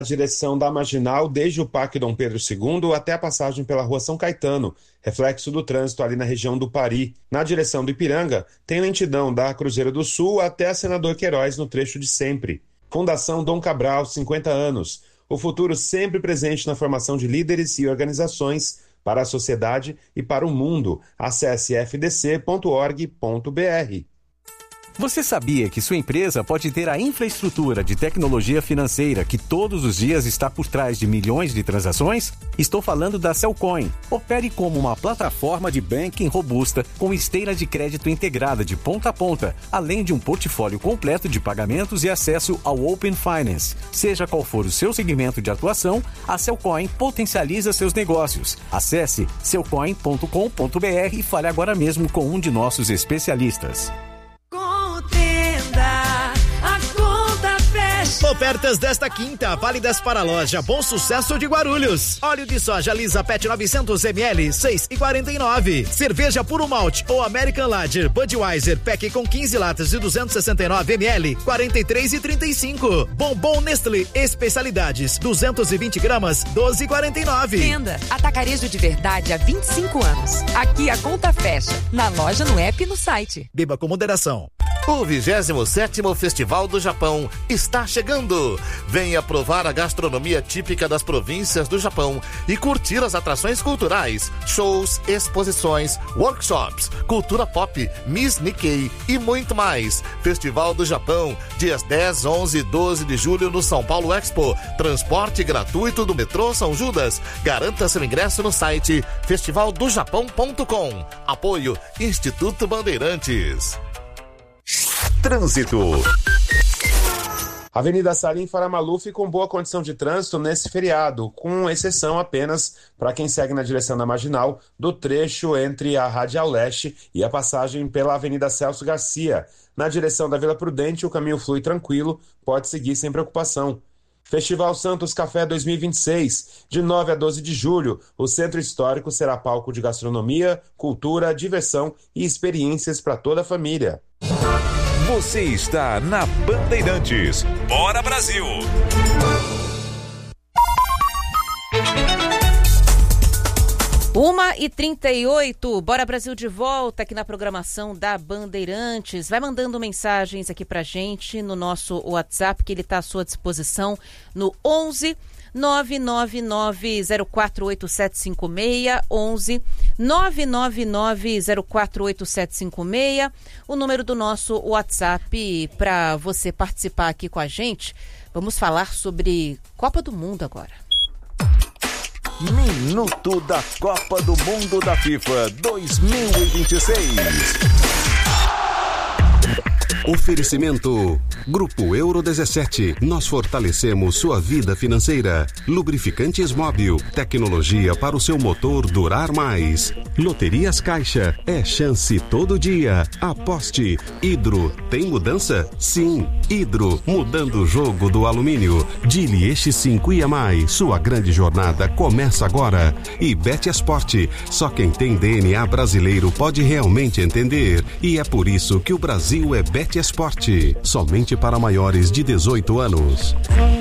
direção da Marginal desde o Parque Dom Pedro II até a passagem pela Rua São Caetano, reflexo do trânsito ali na região do Pari. Na direção do Ipiranga, tem lentidão da Cruzeiro do Sul até a Senador Queiroz no trecho de sempre. Fundação Dom Cabral, 50 anos. O futuro sempre presente na formação de líderes e organizações para a sociedade e para o mundo. Acesse fdc.org.br. Você sabia que sua empresa pode ter a infraestrutura de tecnologia financeira que todos os dias está por trás de milhões de transações? Estou falando da Cellcoin. Opere como uma plataforma de banking robusta com esteira de crédito integrada de ponta a ponta, além de um portfólio completo de pagamentos e acesso ao Open Finance. Seja qual for o seu segmento de atuação, a Cellcoin potencializa seus negócios. Acesse cellcoin.com.br e fale agora mesmo com um de nossos especialistas. Ofertas desta quinta, válidas para a loja Bom Sucesso de Guarulhos. Óleo de soja Lisa Pet 900 ml, 6,49. Cerveja Puro Malte ou American Lager Budweiser Pack com 15 latas de 269 ml, 43,35. Bombom Nestlé Especialidades, 220 gramas, 12,49. Venda Atacarejo de Verdade há 25 anos. Aqui a conta fecha. Na loja, no app e no site. Beba com moderação. O 27º Festival do Japão está chegando. Venha provar a gastronomia típica das províncias do Japão e curtir as atrações culturais, shows, exposições, workshops, cultura pop, Miss Nikkei e muito mais. Festival do Japão, dias 10, 11 e 12 de julho no São Paulo Expo. Transporte gratuito do metrô São Judas. Garanta seu ingresso no site festivaldojapão.com. Apoio Instituto Bandeirantes. Trânsito. Avenida Salim Farah Maluf com boa condição de trânsito nesse feriado, com exceção apenas para quem segue na direção da Marginal, do trecho entre a Radial Leste e a passagem pela Avenida Celso Garcia. Na direção da Vila Prudente, o caminho flui tranquilo, pode seguir sem preocupação. Festival Santos Café 2026, de 9 a 12 de julho, o Centro Histórico será palco de gastronomia, cultura, diversão e experiências para toda a família. Você está na Bandeirantes. Bora Brasil! Uma e 38, Bora Brasil de volta aqui na programação da Bandeirantes. Vai mandando mensagens aqui pra gente no nosso WhatsApp, que ele tá à sua disposição no 11 999048756, 11 999048756, o número do nosso WhatsApp para você participar aqui com a gente. Vamos falar sobre Copa do Mundo agora. Minuto da Copa do Mundo da FIFA 2026. Oferecimento Grupo Euro 17. Nós fortalecemos sua vida financeira. Lubrificantes Móbil. Tecnologia para o seu motor durar mais. Loterias Caixa. É chance todo dia. Aposte. Hidro. Tem mudança? Sim. Hidro. Mudando o jogo do alumínio. Dili X5 e mais. Sua grande jornada começa agora. E Bet Esporte. Só quem tem DNA brasileiro pode realmente entender. E é por isso que o Brasil é Bet Esporte, somente para maiores de 18 anos.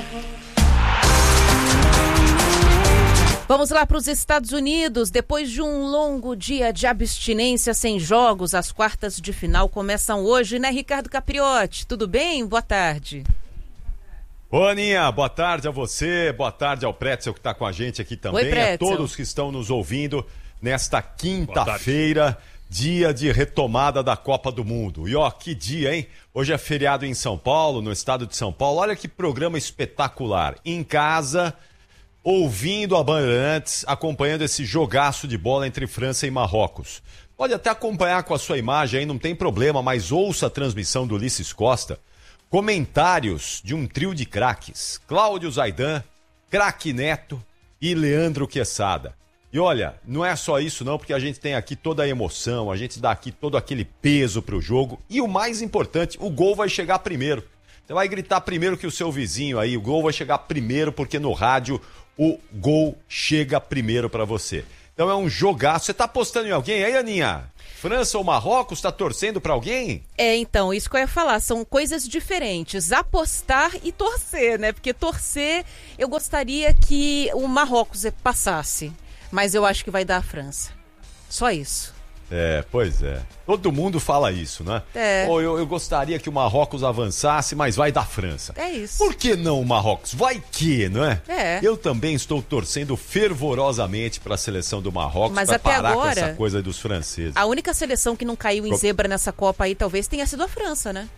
Vamos lá para os Estados Unidos. Depois de um longo dia de abstinência sem jogos, as quartas de final começam hoje, né, Ricardo Capriotti? Tudo bem? Boa tarde. Ô, Aninha, boa tarde a você, boa tarde ao Pretzel que está com a gente aqui também. Oi, Pretzel. A todos que estão nos ouvindo nesta quinta-feira, dia de retomada da Copa do Mundo. E ó, que dia, hein? Hoje é feriado em São Paulo, no estado de São Paulo. Olha que programa espetacular. Em casa, ouvindo a Bandeirantes, acompanhando esse jogaço de bola entre França e Marrocos. Pode até acompanhar com a sua imagem aí, não tem problema, mas ouça a transmissão do Ulisses Costa. Comentários de um trio de craques. Cláudio Zaidan, Craque Neto e Leandro Quesada. E olha, não é só isso não, porque a gente tem aqui toda a emoção, a gente dá aqui todo aquele peso pro jogo. E o mais importante, o gol vai chegar primeiro. Você vai gritar primeiro que o seu vizinho aí, o gol vai chegar primeiro, porque no rádio o gol chega primeiro para você. Então é um jogaço. Você tá apostando em alguém aí, Aninha? França ou Marrocos? Tá torcendo pra alguém? Então, isso que eu ia falar, são coisas diferentes. Apostar e torcer, né? Porque torcer, eu gostaria que o Marrocos passasse. Mas eu acho que vai dar a França. Só isso. Pois é. Todo mundo fala isso, né? Ou eu gostaria que o Marrocos avançasse, mas vai da França. É isso. Por que não o Marrocos? Vai que, não é? É. Eu também estou torcendo fervorosamente para a seleção do Marrocos, mas para até parar agora, com essa coisa dos franceses. A única seleção que não caiu em zebra nessa Copa aí talvez tenha sido a França, né?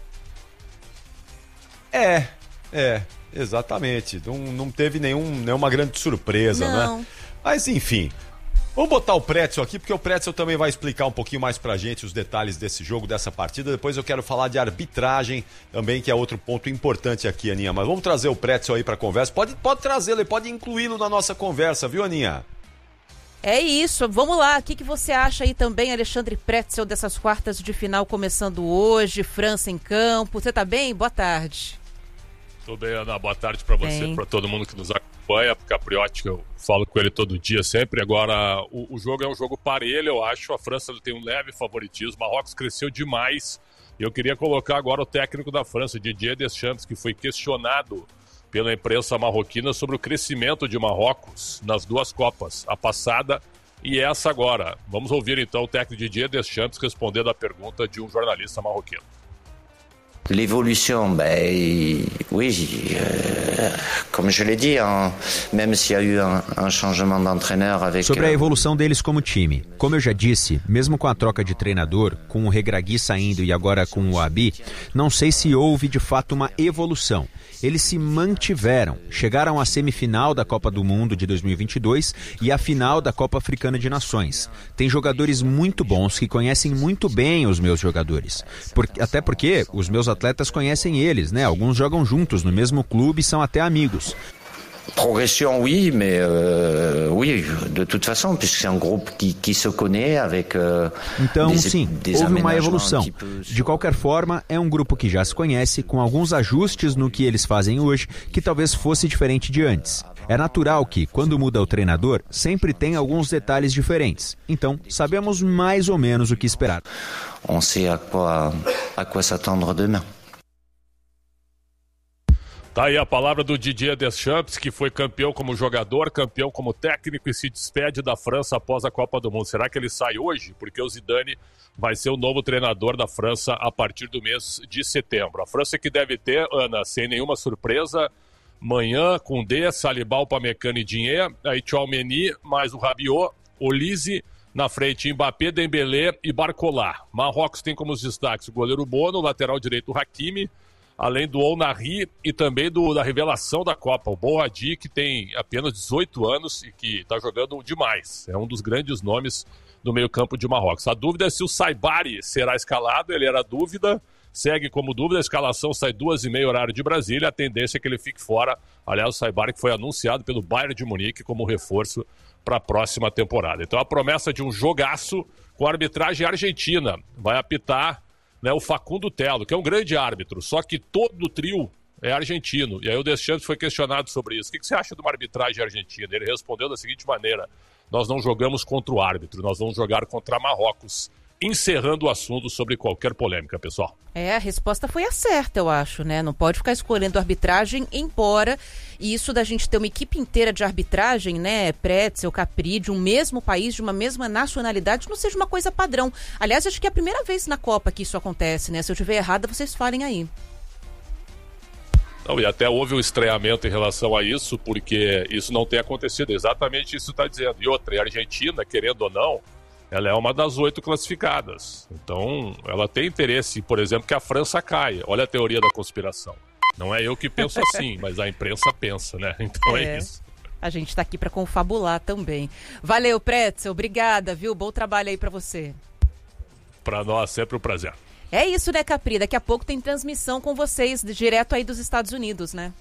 Exatamente. Não teve nenhuma grande surpresa, não, né? Mas enfim... Vamos botar o Pretzel aqui, porque o Pretzel também vai explicar um pouquinho mais pra gente os detalhes desse jogo, dessa partida. Depois eu quero falar de arbitragem também, que é outro ponto importante aqui, Aninha. Mas vamos trazer o Pretzel aí pra conversa. Pode trazê-lo, pode incluí-lo na nossa conversa, viu, Aninha? É isso, vamos lá. O que você acha aí também, Alexandre Pretzel, dessas quartas de final começando hoje, França em campo? Você tá bem? Boa tarde. Tudo bem, Ana. Boa tarde pra você, pra todo mundo que nos acompanha. Capriotti, eu falo com ele todo dia sempre. Agora, o jogo é um jogo parelho, eu acho. A França tem um leve favoritismo. O Marrocos cresceu demais. E eu queria colocar agora o técnico da França, Didier Deschamps, que foi questionado pela imprensa marroquina sobre o crescimento de Marrocos nas duas Copas, a passada e essa agora. Vamos ouvir então o técnico Didier Deschamps respondendo à pergunta de um jornalista marroquino. L'évolution, oui, comme je l'ai dit, même s'il y a eu un changement d'entraîneur avec... Sobre a evolução deles como time. Como eu já disse, mesmo com a troca de treinador, com o Regragui saindo e agora com o Abi, não sei se houve de fato uma evolução. Eles se mantiveram, chegaram à semifinal da Copa do Mundo de 2022 e à final da Copa Africana de Nações. Tem jogadores muito bons que conhecem muito bem os meus jogadores. Até porque os meus atletas conhecem eles, né? Alguns jogam juntos no mesmo clube e são até amigos. Progression, oui, mais oui, de toute façon, puisque c'est un groupe qui se connaît avec então, sim, houve uma evolução. De qualquer forma, é um grupo que já se conhece, com alguns ajustes no que eles fazem hoje, que talvez fosse diferente de antes. É natural que, quando muda o treinador, sempre tem alguns detalhes diferentes. Então, sabemos mais ou menos o que esperar. On sait à quoi s'attendre demain. Tá aí a palavra do Didier Deschamps, que foi campeão como jogador, campeão como técnico e se despede da França após a Copa do Mundo. Será que ele sai hoje? Porque o Zidane vai ser o novo treinador da França a partir do mês de setembro. A França que deve ter, Ana, sem nenhuma surpresa, Manhã, Koundé, Saliba, Upamecano e Digne, aí Tchouaméni, mais o Rabiot, Olise, na frente Mbappé, Dembélé e Barcola. Marrocos tem como os destaques o goleiro Bono, o lateral direito Hakimi, além do Ounahi e também da revelação da Copa, o Boadi, que tem apenas 18 anos e que está jogando demais. É um dos grandes nomes do meio-campo de Marrocos. A dúvida é se o Saibari será escalado, ele era dúvida, segue como dúvida, a escalação sai 2h30 horário de Brasília, a tendência é que ele fique fora. Aliás, o Saibari que foi anunciado pelo Bayern de Munique como reforço para a próxima temporada. Então a promessa de um jogaço com a arbitragem argentina. Vai apitar o Facundo Telo, que é um grande árbitro, só que todo o trio é argentino. E aí o Deschamps foi questionado sobre isso. O que você acha de uma arbitragem argentina? Ele respondeu da seguinte maneira: nós não jogamos contra o árbitro, nós vamos jogar contra Marrocos. Encerrando o assunto sobre qualquer polêmica, pessoal. A resposta foi a certa, eu acho, né? Não pode ficar escolhendo arbitragem, embora isso da gente ter uma equipe inteira de arbitragem, né? Pretzel, Capri, de um mesmo país, de uma mesma nacionalidade, não seja uma coisa padrão. Aliás, acho que é a primeira vez na Copa que isso acontece, né? Se eu estiver errada, vocês falem aí. Não, e até houve um estranhamento em relação a isso, porque isso não tem acontecido. Exatamente isso está dizendo. E outra, a Argentina, querendo ou não, ela é uma das 8 classificadas. Então, ela tem interesse, por exemplo, que a França caia. Olha a teoria da conspiração. Não é eu que penso assim, mas a imprensa pensa, né? Então é isso. A gente está aqui para confabular também. Valeu, Pretzel. Obrigada, viu? Bom trabalho aí para você. Para nós, sempre um prazer. É isso, né, Capri? Daqui a pouco tem transmissão com vocês, direto aí dos Estados Unidos, né?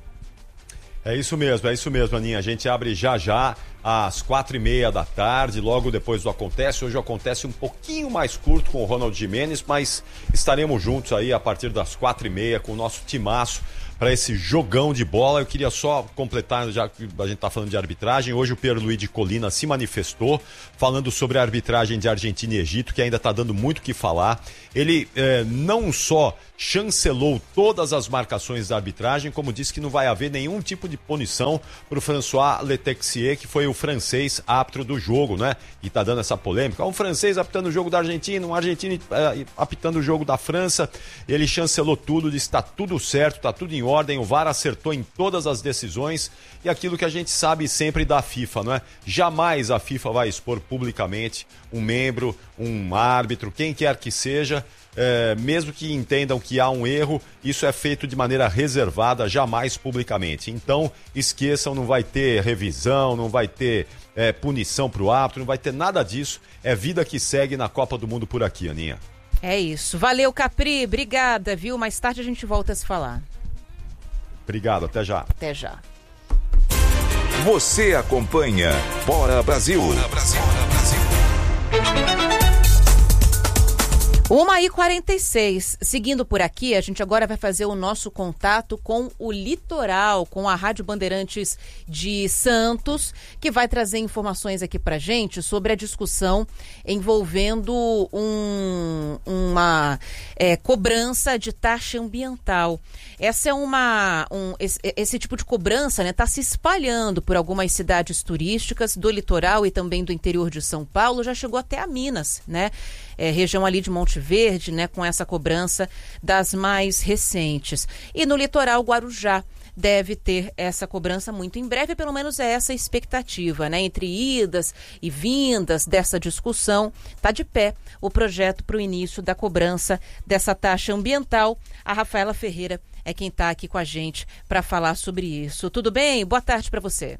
É isso mesmo, Aninha. A gente abre já às 4h30 da tarde, logo depois do Acontece. Hoje o Acontece um pouquinho mais curto com o Ronald Gimenez, mas estaremos juntos aí a partir das 4h30 com o nosso timaço para esse jogão de bola. Eu queria só completar, já que a gente está falando de arbitragem, hoje o Pierluigi Collina se manifestou falando sobre a arbitragem de Argentina e Egito, que ainda está dando muito o que falar. Ele não só chancelou todas as marcações da arbitragem, como disse que não vai haver nenhum tipo de punição para o François Letexier, que foi o francês árbitro do jogo, né? E está dando essa polêmica. Um francês apitando o jogo da Argentina, um argentino apitando o jogo da França. Ele chancelou tudo, disse que está tudo certo, está tudo em ordem, o VAR acertou em todas as decisões, e aquilo que a gente sabe sempre da FIFA, não é? Jamais a FIFA vai expor publicamente um membro, um árbitro, quem quer que seja, mesmo que entendam que há um erro, isso é feito de maneira reservada, jamais publicamente. Então, esqueçam, não vai ter revisão, não vai ter punição para o árbitro, não vai ter nada disso. É vida que segue na Copa do Mundo por aqui, Aninha. É isso. Valeu, Capri. Obrigada, viu? Mais tarde a gente volta a se falar. Obrigado, até já. Até já. Você acompanha Bora Brasil. Bora Brasil. 1h46. Seguindo por aqui, a gente agora vai fazer o nosso contato com o Litoral, com a Rádio Bandeirantes de Santos, que vai trazer informações aqui pra gente sobre a discussão envolvendo uma cobrança de taxa ambiental. Essa é esse tipo de cobrança, né, tá se espalhando por algumas cidades turísticas do litoral e também do interior de São Paulo, já chegou até a Minas, né? Região ali de Monte Verde, né, com essa cobrança das mais recentes. E no litoral Guarujá deve ter essa cobrança muito em breve, pelo menos é essa a expectativa, né? Entre idas e vindas dessa discussão, está de pé o projeto para o início da cobrança dessa taxa ambiental. A Rafaela Ferreira é quem está aqui com a gente para falar sobre isso. Tudo bem? Boa tarde para você.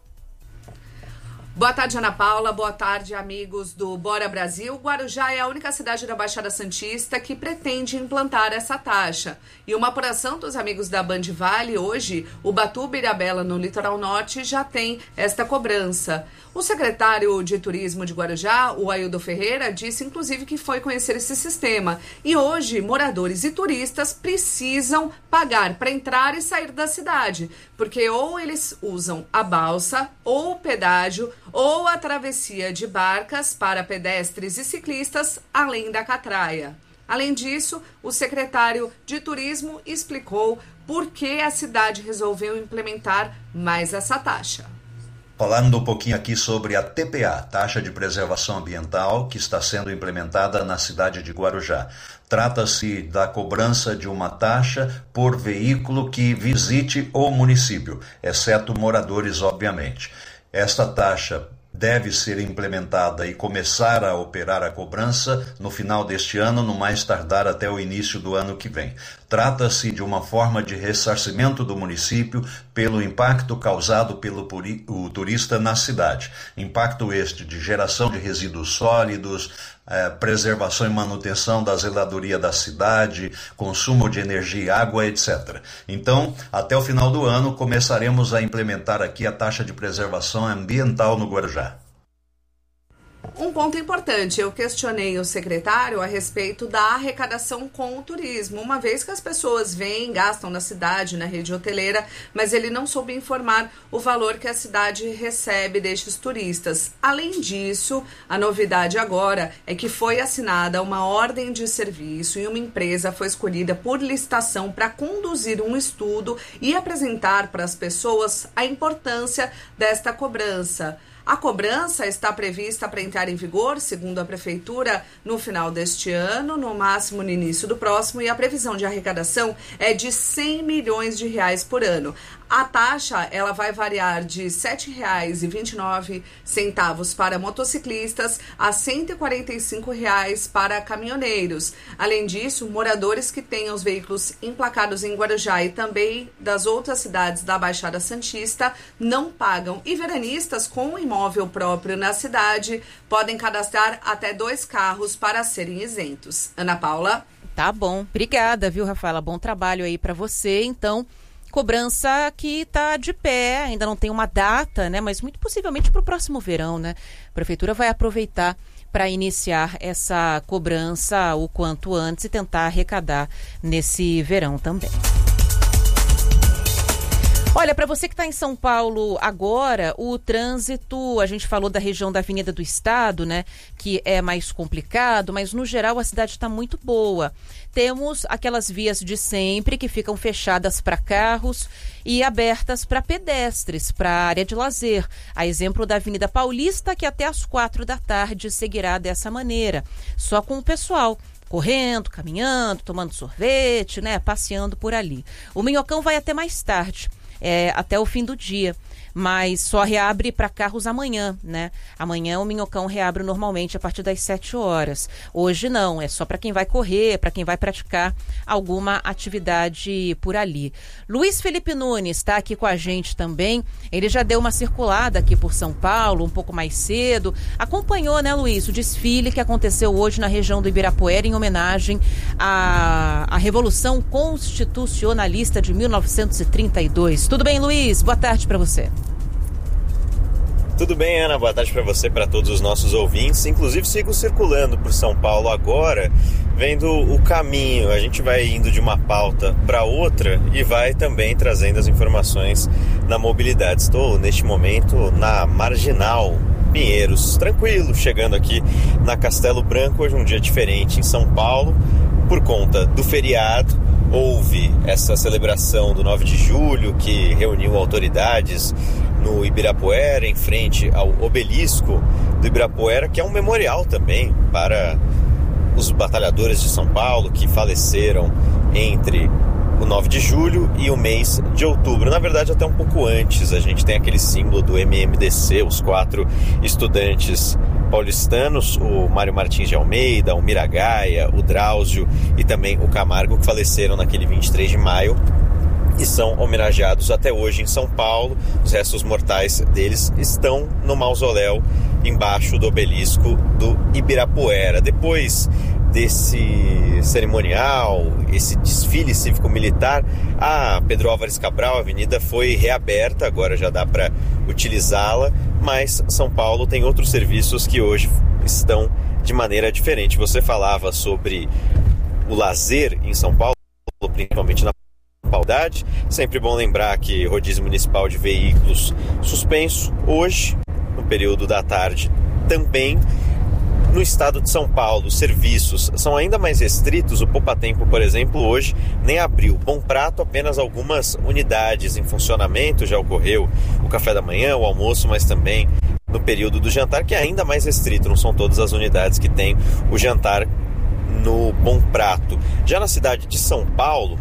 Boa tarde, Ana Paula. Boa tarde, amigos do Bora Brasil. Guarujá é a única cidade da Baixada Santista que pretende implantar essa taxa. E uma apuração dos amigos da Band Vale, hoje, Ubatuba e Ilhabela, no litoral norte, já tem esta cobrança. O secretário de Turismo de Guarujá, o Aildo Ferreira, disse, inclusive, que foi conhecer esse sistema. E hoje, moradores e turistas precisam pagar para entrar e sair da cidade, porque ou eles usam a balsa, ou o pedágio, ou a travessia de barcas para pedestres e ciclistas, além da catraia. Além disso, o secretário de Turismo explicou por que a cidade resolveu implementar mais essa taxa. Falando um pouquinho aqui sobre a TPA, Taxa de Preservação Ambiental, que está sendo implementada na cidade de Guarujá. Trata-se da cobrança de uma taxa por veículo que visite o município, exceto moradores, obviamente. Esta taxa deve ser implementada e começar a operar a cobrança no final deste ano, no mais tardar até o início do ano que vem. Trata-se de uma forma de ressarcimento do município pelo impacto causado pelo turista na cidade. Impacto este de geração de resíduos sólidos, preservação e manutenção da zeladoria da cidade, consumo de energia e água, etc. Então, até o final do ano, começaremos a implementar aqui a taxa de preservação ambiental no Guarujá. Um ponto importante, eu questionei o secretário a respeito da arrecadação com o turismo, uma vez que as pessoas vêm, gastam na cidade, na rede hoteleira, mas ele não soube informar o valor que a cidade recebe destes turistas. Além disso, a novidade agora é que foi assinada uma ordem de serviço e uma empresa foi escolhida por licitação para conduzir um estudo e apresentar para as pessoas a importância desta cobrança. A cobrança está prevista para entrar em vigor, segundo a Prefeitura, no final deste ano, no máximo no início do próximo, e a previsão de arrecadação é de R$100 milhões por ano. A taxa ela vai variar de R$ 7,29 para motociclistas a R$ 145 para caminhoneiros. Além disso, moradores que tenham os veículos emplacados em Guarujá e também das outras cidades da Baixada Santista não pagam. E veranistas com imóvel próprio na cidade podem cadastrar até 2 carros para serem isentos. Ana Paula? Tá bom. Obrigada, viu, Rafaela? Bom trabalho aí para você. Então, cobrança que está de pé, ainda não tem uma data, né? Mas muito possivelmente para o próximo verão, né? A Prefeitura vai aproveitar para iniciar essa cobrança o quanto antes e tentar arrecadar nesse verão também. Olha, para você que está em São Paulo agora, o trânsito, a gente falou da região da Avenida do Estado, né, que é mais complicado, mas no geral a cidade está muito boa. Temos aquelas vias de sempre que ficam fechadas para carros e abertas para pedestres, para área de lazer. A exemplo da Avenida Paulista, que até às 4 da tarde seguirá dessa maneira, só com o pessoal correndo, caminhando, tomando sorvete, né, passeando por ali. O Minhocão vai até mais tarde. Até o fim do dia, mas só reabre para carros amanhã, né? Amanhã o Minhocão reabre normalmente a partir das 7 horas. Hoje não, é só para quem vai correr, para quem vai praticar alguma atividade por ali. Luiz Felipe Nunes está aqui com a gente também. Ele já deu uma circulada aqui por São Paulo, um pouco mais cedo. Acompanhou, né, Luiz, o desfile que aconteceu hoje na região do Ibirapuera em homenagem à Revolução Constitucionalista de 1932. Tudo bem, Luiz? Boa tarde para você. Tudo bem, Ana? Boa tarde para você, para todos os nossos ouvintes. Inclusive, sigo circulando por São Paulo agora, vendo o caminho. A gente vai indo de uma pauta para outra e vai também trazendo as informações na mobilidade. Estou, neste momento, na Marginal Pinheiros, tranquilo, chegando aqui na Castelo Branco. Hoje um dia diferente em São Paulo, por conta do feriado. Houve essa celebração do 9 de julho que reuniu autoridades no Ibirapuera, em frente ao obelisco do Ibirapuera, que é um memorial também para os batalhadores de São Paulo que faleceram entre o 9 de julho e o mês de outubro. Na verdade, até um pouco antes, a gente tem aquele símbolo do MMDC, os 4 estudantes paulistanos, o Mário Martins de Almeida, o Miragaia, o Drauzio e também o Camargo, que faleceram naquele 23 de maio e são homenageados até hoje em São Paulo. Os restos mortais deles estão no mausoléu embaixo do obelisco do Ibirapuera. Depois desse cerimonial, esse desfile cívico-militar, a Pedro Álvares Cabral, a avenida foi reaberta, agora já dá para utilizá-la, mas São Paulo tem outros serviços que hoje estão de maneira diferente. Você falava sobre o lazer em São Paulo, principalmente na Paudade. Sempre bom lembrar que rodízio municipal de veículos suspenso hoje, no período da tarde também. No estado de São Paulo, os serviços são ainda mais restritos. O Poupatempo, por exemplo, hoje nem abriu. Bom Prato, apenas algumas unidades em funcionamento. Já ocorreu o café da manhã, o almoço, mas também no período do jantar, que é ainda mais restrito. Não são todas as unidades que têm o jantar no Bom Prato. Já na cidade de São Paulo,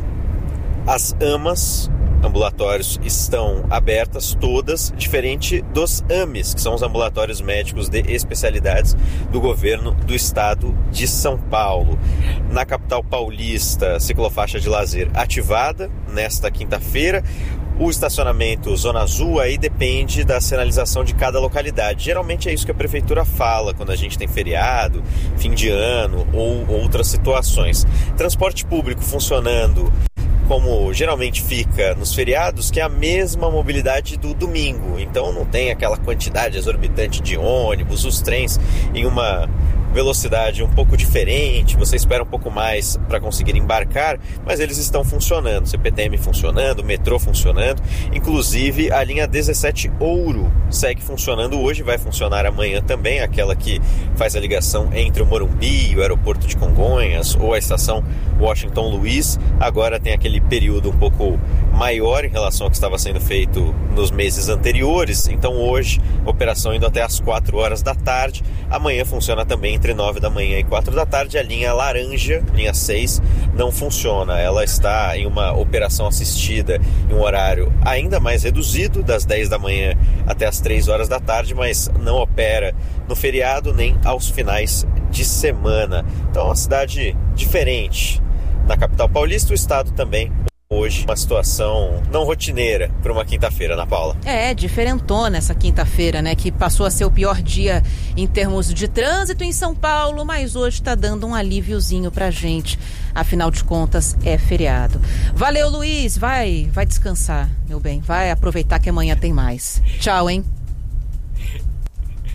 as AMAs, ambulatórios, estão abertas todas, diferente dos AMES, que são os ambulatórios médicos de especialidades do governo do estado de São Paulo. Na capital paulista, ciclofaixa de lazer ativada nesta quinta-feira. O estacionamento Zona Azul aí depende da sinalização de cada localidade. Geralmente é isso que a prefeitura fala quando a gente tem feriado, fim de ano ou outras situações. Transporte público funcionando como geralmente fica nos feriados, que é a mesma mobilidade do domingo. Então não tem aquela quantidade exorbitante de ônibus, os trens em uma velocidade um pouco diferente, você espera um pouco mais para conseguir embarcar, mas eles estão funcionando. CPTM funcionando, metrô funcionando, inclusive a linha 17 Ouro segue funcionando hoje, vai funcionar amanhã também, aquela que faz a ligação entre o Morumbi, o aeroporto de Congonhas ou a estação Washington Luiz. Agora tem aquele período um pouco maior em relação ao que estava sendo feito nos meses anteriores, então hoje operação indo até às 4 horas da tarde, amanhã funciona também entre 9 da manhã e 4 da tarde. A linha laranja, linha 6, não funciona, ela está em uma operação assistida em um horário ainda mais reduzido, das 10 da manhã até as 3 horas da tarde, mas não opera no feriado nem aos finais de semana. Então é uma cidade diferente. Na capital paulista, o estado também hoje uma situação não rotineira para uma quinta-feira, Ana Paula. É, diferentona essa quinta-feira, né? Que passou a ser o pior dia em termos de trânsito em São Paulo, mas hoje está dando um alíviozinho pra gente. Afinal de contas, é feriado. Valeu, Luiz. Vai descansar, meu bem. Vai aproveitar que amanhã tem mais. Tchau, hein?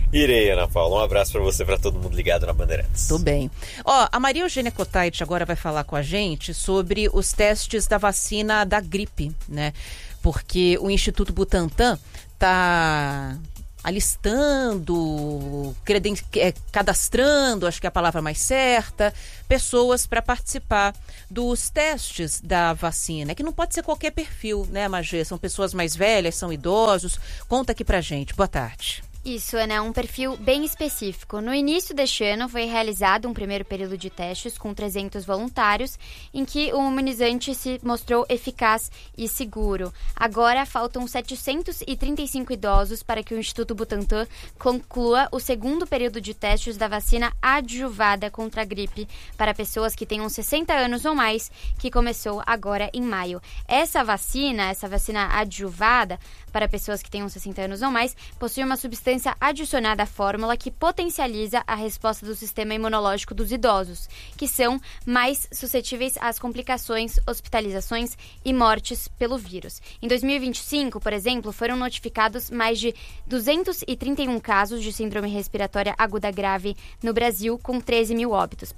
Irei, Ana Paula. Um abraço para você, para todo mundo ligado na Bandeirantes. Tudo bem. A Maria Eugênia Cotait agora vai falar com a gente sobre os testes da vacina da gripe, né? Porque o Instituto Butantan está alistando, cadastrando, acho que é a palavra mais certa, pessoas para participar dos testes da vacina, que não pode ser qualquer perfil, né, Magê? São pessoas mais velhas, são idosos. Conta aqui pra gente. Boa tarde. Isso, Ana, um perfil bem específico. No início deste ano foi realizado um primeiro período de testes com 300 voluntários, em que o imunizante se mostrou eficaz e seguro. Agora faltam 735 idosos para que o Instituto Butantan conclua o segundo período de testes da vacina adjuvada contra a gripe para pessoas que tenham 60 anos ou mais, que começou agora em maio. Essa vacina adjuvada para pessoas que tenham 60 anos ou mais, possui uma substância adicionada à fórmula que potencializa a resposta do sistema imunológico dos idosos, que são mais suscetíveis às complicações, hospitalizações e mortes pelo vírus. Em 2025, por exemplo, foram notificados mais de 231 casos de síndrome respiratória aguda grave no Brasil, com 13 mil óbitos.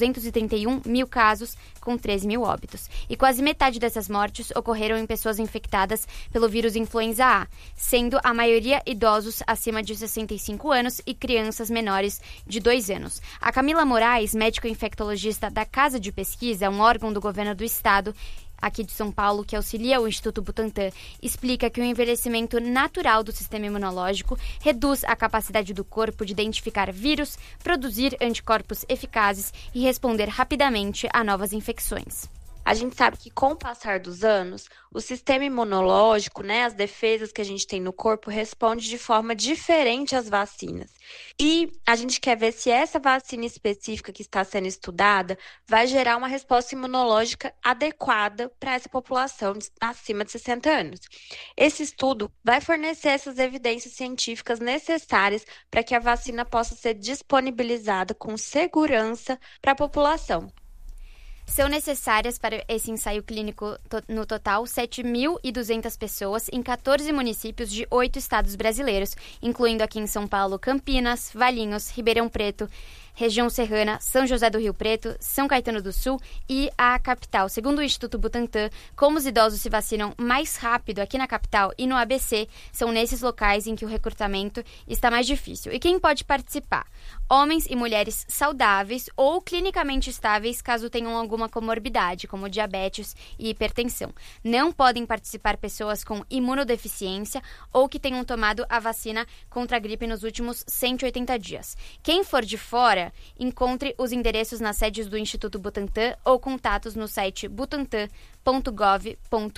231 mil casos com 13 mil óbitos. E quase metade dessas mortes ocorreram em pessoas infectadas pelo vírus influenza A, sendo a maioria idosos acima de 65 anos e crianças menores de 2 anos. A Camila Moraes, médico infectologista da Casa de Pesquisa, um órgão do governo do estado aqui de São Paulo, que auxilia o Instituto Butantan, explica que o envelhecimento natural do sistema imunológico reduz a capacidade do corpo de identificar vírus, produzir anticorpos eficazes e responder rapidamente a novas infecções. A gente sabe que com o passar dos anos, o sistema imunológico, as defesas que a gente tem no corpo, responde de forma diferente às vacinas. E a gente quer ver se essa vacina específica que está sendo estudada vai gerar uma resposta imunológica adequada para essa população acima de 60 anos. Esse estudo vai fornecer essas evidências científicas necessárias para que a vacina possa ser disponibilizada com segurança para a população. São necessárias para esse ensaio clínico, no total, 7.200 pessoas em 14 municípios de 8 estados brasileiros, incluindo aqui em São Paulo, Campinas, Valinhos, Ribeirão Preto, região serrana, São José do Rio Preto, São Caetano do Sul e a capital. Segundo o Instituto Butantan, como os idosos se vacinam mais rápido aqui na capital e no ABC, são nesses locais em que o recrutamento está mais difícil. E quem pode participar? Homens e mulheres saudáveis ou clinicamente estáveis, caso tenham alguma comorbidade, como diabetes e hipertensão. Não podem participar pessoas com imunodeficiência ou que tenham tomado a vacina contra a gripe nos últimos 180 dias. Quem for de fora, encontre os endereços nas sedes do Instituto Butantan ou contatos no site butantan.gov.br.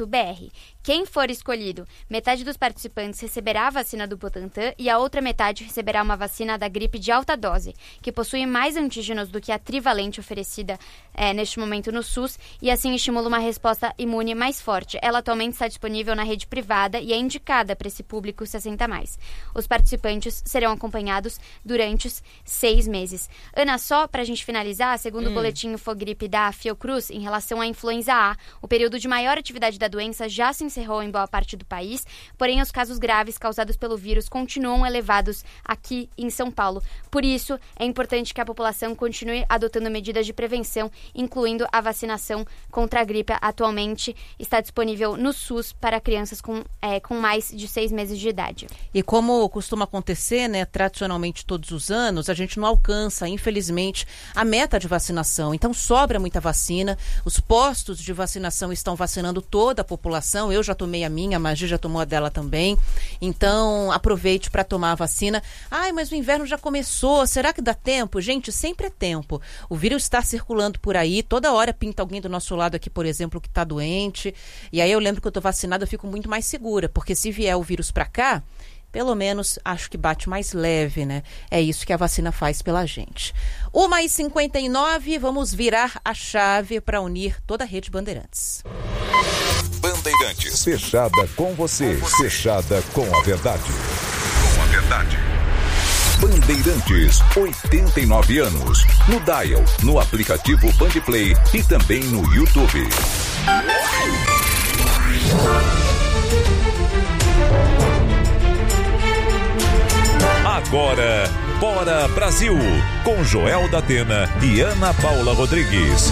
Quem for escolhido, metade dos participantes receberá a vacina do Butantan e a outra metade receberá uma vacina da gripe de alta dose, que possui mais antígenos do que a trivalente oferecida neste momento no SUS e assim estimula uma resposta imune mais forte. Ela atualmente está disponível na rede privada e é indicada para esse público 60+. Os participantes serão acompanhados durante 6 meses. Ana, só para a gente finalizar, segundo o boletim Infogripe da Fiocruz, em relação à influenza A, o período de maior atividade da doença já se encerrou em boa parte do país, porém os casos graves causados pelo vírus continuam elevados aqui em São Paulo. Por isso, é importante que a população continue adotando medidas de prevenção, incluindo a vacinação contra a gripe. Atualmente está disponível no SUS para crianças com mais de 6 meses de idade. E como costuma acontecer, tradicionalmente todos os anos, a gente não alcança, infelizmente, a meta de vacinação. Então sobra muita vacina, os postos de vacinação estão vacinando toda a população. Eu já tomei a minha, a Magi já tomou a dela também. Então aproveite para tomar a vacina. Ai, mas o inverno já começou, será que dá tempo? Gente, sempre é tempo. O vírus está circulando por aí, toda hora pinta alguém do nosso lado aqui, por exemplo, que está doente. E aí eu lembro que eu estou vacinada, eu fico muito mais segura, porque se vier o vírus para cá, pelo menos acho que bate mais leve, né? É isso que a vacina faz pela gente. 1h59, vamos virar a chave para unir toda a rede Bandeirantes. Bandeirantes, fechada com você, fechada com a verdade. Com a verdade. Bandeirantes, 89 anos. No Dial, no aplicativo Bandplay e também no YouTube. Agora, Bora Brasil, com Joel da Atena e Ana Paula Rodrigues.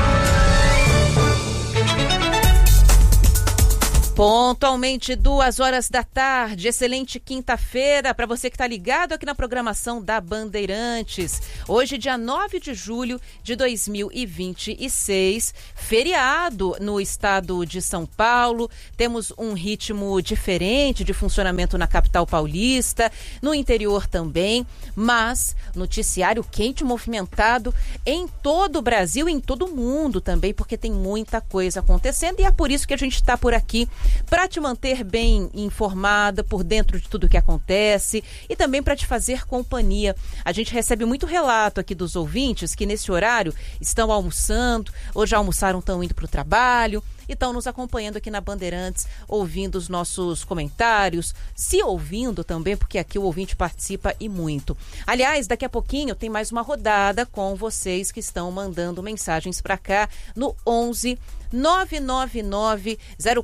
Pontualmente 2h da tarde, excelente quinta-feira para você que está ligado aqui na programação da Bandeirantes. Hoje, dia 9 de julho de 2026, feriado no estado de São Paulo. Temos um ritmo diferente de funcionamento na capital paulista, no interior também, mas noticiário quente e movimentado em todo o Brasil e em todo o mundo também, porque tem muita coisa acontecendo e é por isso que a gente está por aqui, para te manter bem informada, por dentro de tudo que acontece e também para te fazer companhia. A gente recebe muito relato aqui dos ouvintes que nesse horário estão almoçando, ou já almoçaram, estão indo para o trabalho e estão nos acompanhando aqui na Bandeirantes, ouvindo os nossos comentários, se ouvindo também, porque aqui o ouvinte participa e muito. Aliás, daqui a pouquinho tem mais uma rodada com vocês que estão mandando mensagens para cá no 11 999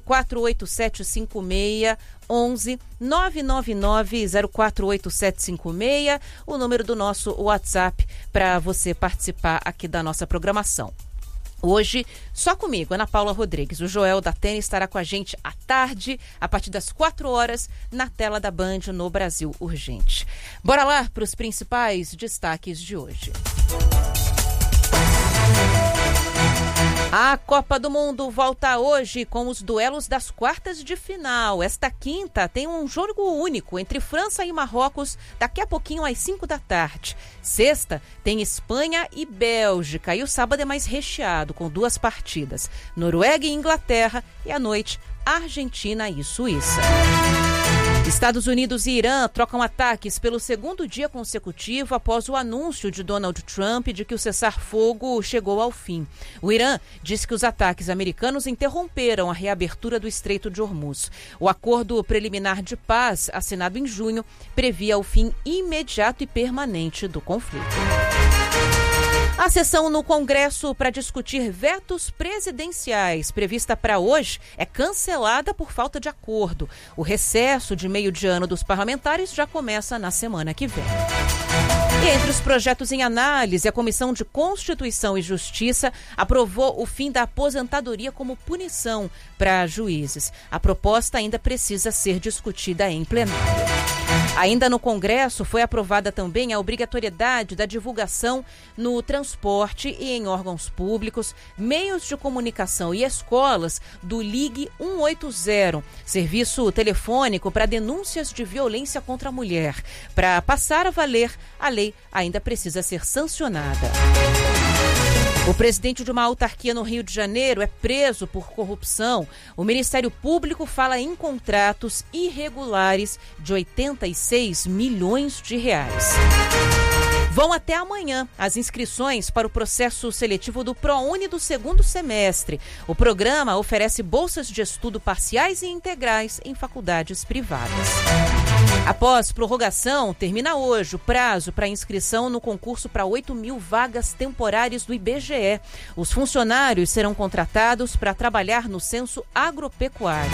048756 11 999 048756, o número do nosso WhatsApp para você participar aqui da nossa programação. Hoje, só comigo, Ana Paula Rodrigues. O Joel da Atena estará com a gente à tarde, a partir das 4h, na tela da Band no Brasil Urgente. Bora lá para os principais destaques de hoje. A Copa do Mundo volta hoje com os duelos das quartas de final. Esta quinta tem um jogo único entre França e Marrocos, daqui a pouquinho às 5 da tarde. Sexta tem Espanha e Bélgica e o sábado é mais recheado com 2 partidas, Noruega e Inglaterra, e à noite Argentina e Suíça. Estados Unidos e Irã trocam ataques pelo segundo dia consecutivo após o anúncio de Donald Trump de que o cessar-fogo chegou ao fim. O Irã disse que os ataques americanos interromperam a reabertura do Estreito de Hormuz. O acordo preliminar de paz, assinado em junho, previa o fim imediato e permanente do conflito. A sessão no Congresso para discutir vetos presidenciais, prevista para hoje, é cancelada por falta de acordo. O recesso de meio de ano dos parlamentares já começa na semana que vem. E entre os projetos em análise, a Comissão de Constituição e Justiça aprovou o fim da aposentadoria como punição para juízes. A proposta ainda precisa ser discutida em plenário. Ainda no Congresso, foi aprovada também a obrigatoriedade da divulgação no transporte e em órgãos públicos, meios de comunicação e escolas do Ligue 180, serviço telefônico para denúncias de violência contra a mulher. Para passar a valer, a lei ainda precisa ser sancionada. O presidente de uma autarquia no Rio de Janeiro é preso por corrupção. O Ministério Público fala em contratos irregulares de 86 milhões de reais. Vão até amanhã as inscrições para o processo seletivo do ProUni do segundo semestre. O programa oferece bolsas de estudo parciais e integrais em faculdades privadas. Após prorrogação, termina hoje o prazo para inscrição no concurso para 8.000 vagas temporárias do IBGE. Os funcionários serão contratados para trabalhar no censo agropecuário.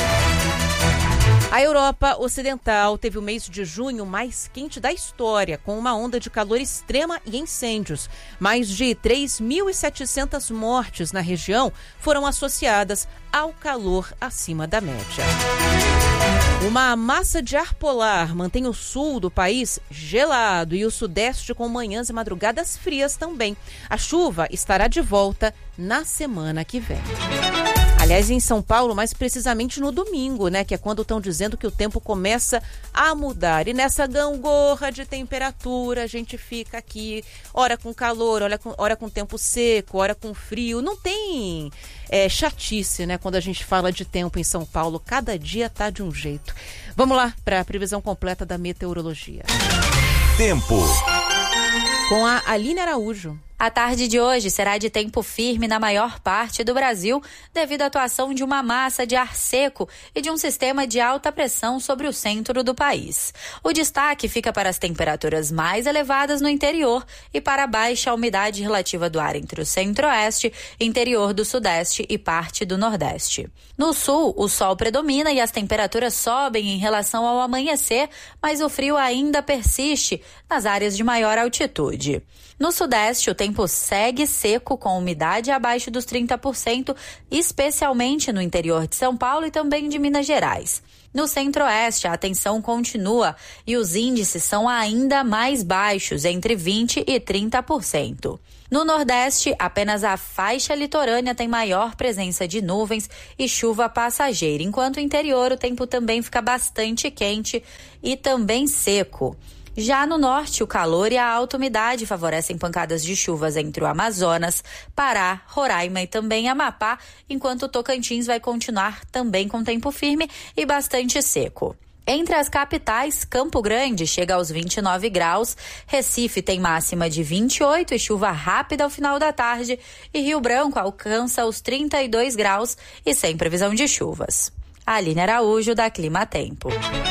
A Europa Ocidental teve o mês de junho mais quente da história, com uma onda de calor extrema e incêndios. Mais de 3.700 mortes na região foram associadas ao calor acima da média. Uma massa de ar polar mantém o sul do país gelado e o sudeste com manhãs e madrugadas frias também. A chuva estará de volta na semana que vem. Aliás, em São Paulo, mais precisamente no domingo, né? Que é quando estão dizendo que o tempo começa a mudar. E nessa gangorra de temperatura, a gente fica aqui, ora com calor, ora com tempo seco, ora com frio. Não tem chatice, né? Quando a gente fala de tempo em São Paulo, cada dia tá de um jeito. Vamos lá para a previsão completa da meteorologia. Tempo. Com a Aline Araújo. A tarde de hoje será de tempo firme na maior parte do Brasil, devido à atuação de uma massa de ar seco e de um sistema de alta pressão sobre o centro do país. O destaque fica para as temperaturas mais elevadas no interior e para a baixa umidade relativa do ar entre o centro-oeste, interior do sudeste e parte do nordeste. No sul, o sol predomina e as temperaturas sobem em relação ao amanhecer, mas o frio ainda persiste nas áreas de maior altitude. No sudeste, o tempo segue seco, com umidade abaixo dos 30%, especialmente no interior de São Paulo e também de Minas Gerais. No centro-oeste, a tensão continua e os índices são ainda mais baixos, entre 20% e 30%. No nordeste, apenas a faixa litorânea tem maior presença de nuvens e chuva passageira, enquanto o interior o tempo também fica bastante quente e também seco. Já no norte, o calor e a alta umidade favorecem pancadas de chuvas entre o Amazonas, Pará, Roraima e também Amapá, enquanto o Tocantins vai continuar também com tempo firme e bastante seco. Entre as capitais, Campo Grande chega aos 29 graus, Recife tem máxima de 28 e chuva rápida ao final da tarde, e Rio Branco alcança os 32 graus e sem previsão de chuvas. Aline Araújo, da Clima Tempo.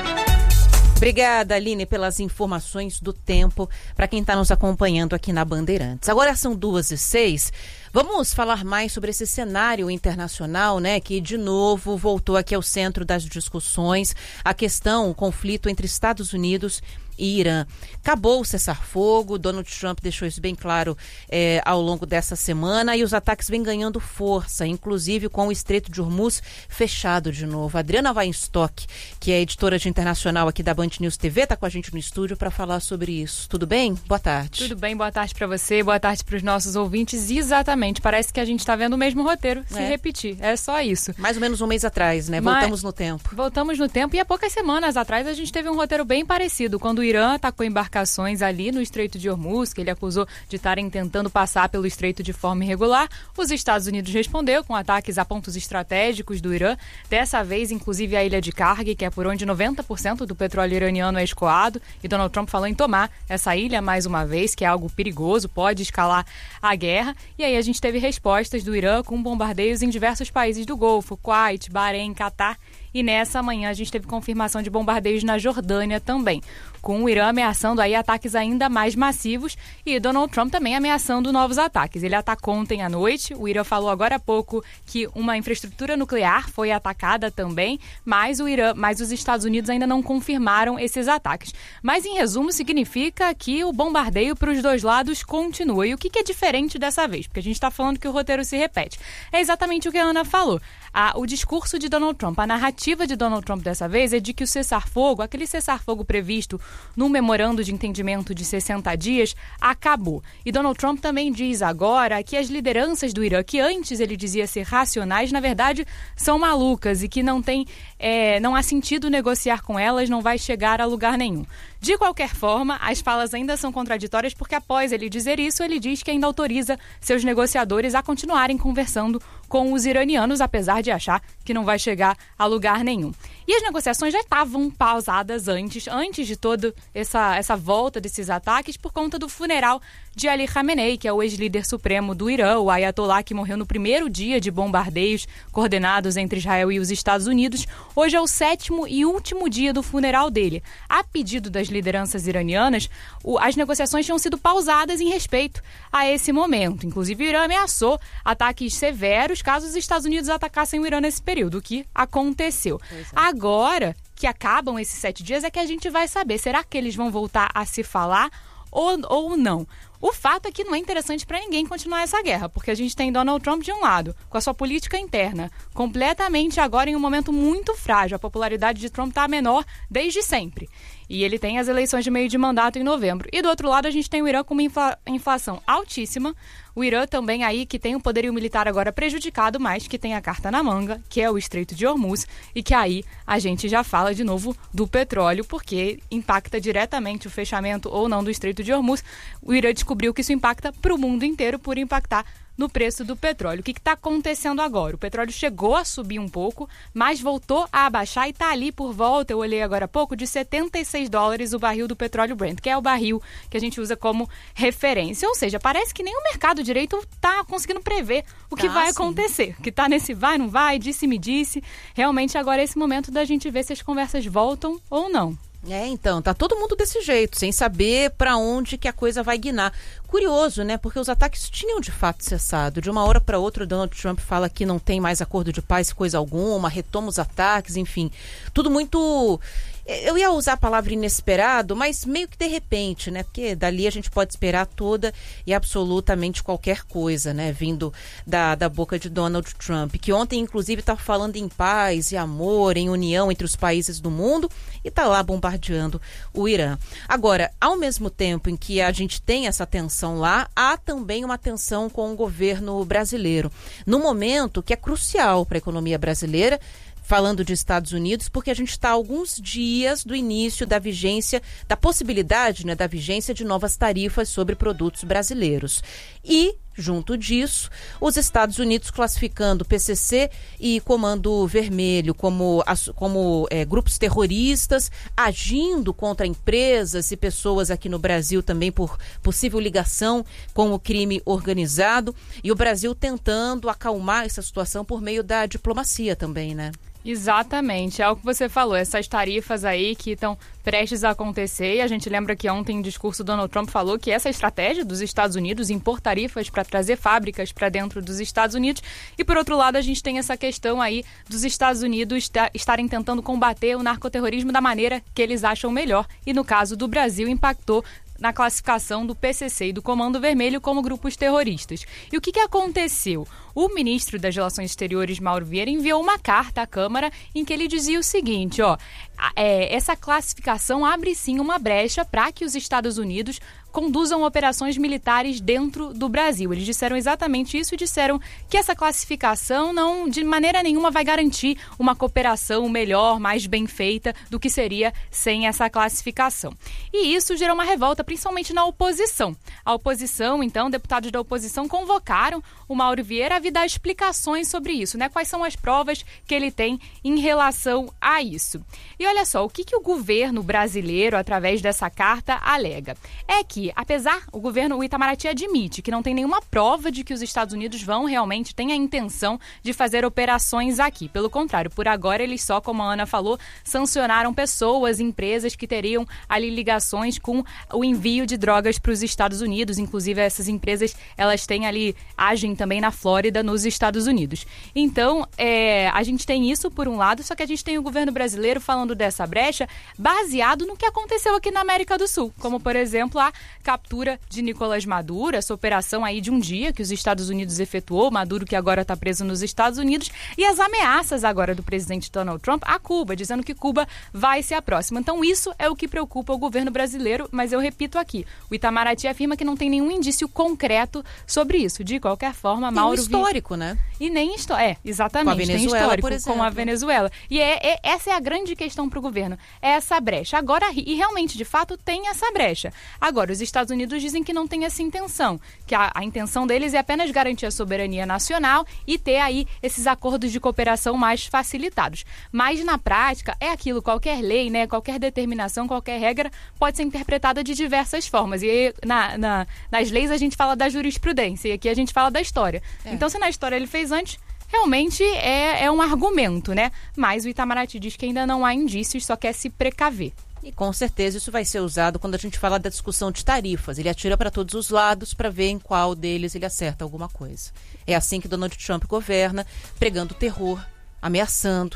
Obrigada, Aline, pelas informações do tempo para quem está nos acompanhando aqui na Bandeirantes. Agora são 2h06. Vamos falar mais sobre esse cenário internacional, né, que de novo voltou aqui ao centro das discussões, a questão, o conflito entre Estados Unidos e Irã. Acabou o cessar-fogo, Donald Trump deixou isso bem claro ao longo dessa semana, e os ataques vêm ganhando força, inclusive com o Estreito de Hormuz fechado de novo. Adriana Weinstock, que é editora de internacional aqui da Band News TV, está com a gente no estúdio para falar sobre isso. Tudo bem? Boa tarde. Tudo bem, boa tarde para você, boa tarde para os nossos ouvintes. Exatamente, parece que a gente está vendo o mesmo roteiro se repetir, é só isso. Mais ou menos um mês atrás, né? Voltamos no tempo. Voltamos no tempo, e há poucas semanas atrás a gente teve um roteiro bem parecido, quando o Irã atacou embarcações ali no Estreito de Hormuz, que ele acusou de estarem tentando passar pelo estreito de forma irregular. Os Estados Unidos respondeu com ataques a pontos estratégicos do Irã, dessa vez inclusive a ilha de Karg, que é por onde 90% do petróleo iraniano é escoado, e Donald Trump falou em tomar essa ilha mais uma vez, que é algo perigoso, pode escalar a guerra. E aí a gente teve respostas do Irã com bombardeios em diversos países do Golfo, Kuwait, Bahrein, Catar, e nessa manhã a gente teve confirmação de bombardeios na Jordânia também, com o Irã ameaçando aí ataques ainda mais massivos e Donald Trump também ameaçando novos ataques. Ele atacou ontem à noite, o Irã falou agora há pouco que uma infraestrutura nuclear foi atacada também, mas os Estados Unidos ainda não confirmaram esses ataques. Mas em resumo significa que o bombardeio para os dois lados continua. E o que é diferente dessa vez? Porque a gente está falando que o roteiro se repete. É exatamente o que a Ana falou. O discurso de Donald Trump, a narrativa de Donald Trump dessa vez é de que o cessar-fogo, aquele cessar-fogo previsto no memorando de entendimento de 60 dias, acabou. E Donald Trump também diz agora que as lideranças do Irã, que antes ele dizia ser racionais, na verdade são malucas e que não há sentido negociar com elas, não vai chegar a lugar nenhum. De qualquer forma, as falas ainda são contraditórias, porque após ele dizer isso, ele diz que ainda autoriza seus negociadores a continuarem conversando com os iranianos, apesar de achar que não vai chegar a lugar nenhum. E as negociações já estavam pausadas antes de toda essa volta desses ataques, por conta do funeral de Ali Khamenei, que é o ex-líder supremo do Irã, o Ayatollah, que morreu no primeiro dia de bombardeios coordenados entre Israel e os Estados Unidos. Hoje é o 7º e último dia do funeral dele. A pedido das lideranças iranianas, as negociações tinham sido pausadas em respeito a esse momento. Inclusive, o Irã ameaçou ataques severos caso os Estados Unidos atacassem o Irã nesse período, o que aconteceu. Agora que acabam esses 7 dias é que a gente vai saber, será que eles vão voltar a se falar ou não? O fato é que não é interessante para ninguém continuar essa guerra, porque a gente tem Donald Trump de um lado, com a sua política interna, completamente agora em um momento muito frágil. A popularidade de Trump está menor desde sempre. E ele tem as eleições de meio de mandato em novembro. E do outro lado a gente tem o Irã com uma inflação altíssima. O Irã também aí que tem o poderio militar agora prejudicado, mas que tem a carta na manga, que é o Estreito de Hormuz, e que aí a gente já fala de novo do petróleo, porque impacta diretamente o fechamento ou não do Estreito de Hormuz. O Irã descobriu que isso impacta para o mundo inteiro por impactar no preço do petróleo. O que está acontecendo agora? O petróleo chegou a subir um pouco, mas voltou a abaixar e está ali por volta, eu olhei agora há pouco, de $76 o barril do petróleo Brent, que é o barril que a gente usa como referência. Ou seja, parece que nem o mercado direito está conseguindo prever o que vai acontecer. Que está nesse vai, não vai, disse-me disse. Realmente agora é esse momento da gente ver se as conversas voltam ou não. Então, tá todo mundo desse jeito, sem saber para onde que a coisa vai guinar. Curioso, né? Porque os ataques tinham de fato cessado. De uma hora para outra, o Donald Trump fala que não tem mais acordo de paz, coisa alguma, retoma os ataques, enfim. Tudo muito... Eu ia usar a palavra inesperado, mas meio que de repente, né? Porque dali a gente pode esperar toda e absolutamente qualquer coisa, né? Vindo da boca de Donald Trump, que ontem, inclusive, estava falando em paz e amor, em união entre os países do mundo e está lá bombardeando o Irã. Agora, ao mesmo tempo em que a gente tem essa tensão lá, há também uma tensão com o governo brasileiro. No momento que é crucial para a economia brasileira, falando de Estados Unidos, porque a gente está a alguns dias do início da vigência, da possibilidade, né, da vigência de novas tarifas sobre produtos brasileiros. E, junto disso, os Estados Unidos classificando PCC e Comando Vermelho como grupos terroristas, agindo contra empresas e pessoas aqui no Brasil também por possível ligação com o crime organizado, e o Brasil tentando acalmar essa situação por meio da diplomacia também, né? Exatamente, é o que você falou, essas tarifas aí que estão prestes a acontecer, e a gente lembra que ontem em discurso Donald Trump falou que essa estratégia dos Estados Unidos, impor tarifas para trazer fábricas para dentro dos Estados Unidos, e por outro lado a gente tem essa questão aí dos Estados Unidos estarem tentando combater o narcoterrorismo da maneira que eles acham melhor, e no caso do Brasil impactou na classificação do PCC e do Comando Vermelho como grupos terroristas. E o que aconteceu? O ministro das Relações Exteriores, Mauro Vieira, enviou uma carta à Câmara em que ele dizia o seguinte, essa classificação abre sim uma brecha para que os Estados Unidos conduzam operações militares dentro do Brasil. Eles disseram exatamente isso e disseram que essa classificação não, de maneira nenhuma, vai garantir uma cooperação melhor, mais bem feita do que seria sem essa classificação. E isso gerou uma revolta, principalmente na oposição. A oposição, então, deputados da oposição convocaram o Mauro Vieira a vir dar explicações sobre isso, né? Quais são as provas que ele tem em relação a isso. E olha só, o que o governo brasileiro, através dessa carta, alega? É que, apesar, o Itamaraty admite que não tem nenhuma prova de que os Estados Unidos realmente têm a intenção de fazer operações aqui. Pelo contrário, por agora eles só, como a Ana falou, sancionaram pessoas, empresas que teriam ali ligações com o envio de drogas para os Estados Unidos. Inclusive, essas empresas, elas agem também na Flórida, nos Estados Unidos. Então, a gente tem isso por um lado, só que a gente tem o governo brasileiro falando dessa brecha baseado no que aconteceu aqui na América do Sul, como, por exemplo, a captura de Nicolás Maduro, essa operação aí de um dia que os Estados Unidos efetuou, Maduro que agora está preso nos Estados Unidos, e as ameaças agora do presidente Donald Trump a Cuba, dizendo que Cuba vai ser a próxima. Então, isso é o que preocupa o governo brasileiro, mas eu repito aqui, o Itamaraty afirma que não tem nenhum indício concreto sobre isso. De qualquer forma, Mauro... histórico, né? E nem histórico. Exatamente. Com a Venezuela, tem histórico, por exemplo. Com a Venezuela. E essa é a grande questão para o governo. É essa brecha. Agora, e realmente, de fato, tem essa brecha. Agora, os Estados Unidos dizem que não tem essa intenção. Que a intenção deles é apenas garantir a soberania nacional e ter aí esses acordos de cooperação mais facilitados. Mas, na prática, é aquilo. Qualquer lei, né? Qualquer determinação, qualquer regra pode ser interpretada de diversas formas. E aí, nas leis a gente fala da jurisprudência e aqui a gente fala da história. Então, se na história ele fez antes, realmente é um argumento, né? Mas o Itamaraty diz que ainda não há indícios, só quer se precaver. E com certeza isso vai ser usado quando a gente fala da discussão de tarifas. Ele atira para todos os lados para ver em qual deles ele acerta alguma coisa. É assim que Donald Trump governa, pregando terror, ameaçando.